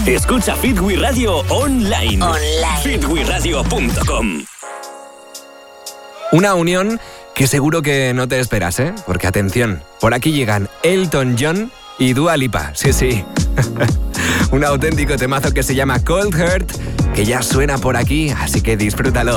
Escucha Fit We Radio online. fitwiradio.com. Una unión que seguro que no te esperas, ¿eh? Porque atención, por aquí llegan Elton John y Dua Lipa. Sí. Un auténtico temazo que se llama Cold Heart, que ya suena por aquí, así que disfrútalo.